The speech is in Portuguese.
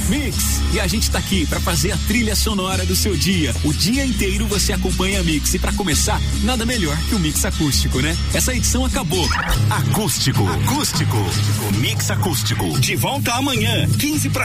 Mix, e a gente tá aqui pra fazer a trilha sonora do seu dia. O dia inteiro você acompanha a Mix e pra começar, nada melhor que o Mix Acústico, né? Essa edição acabou. Acústico. Mix Acústico. De volta amanhã, 15 para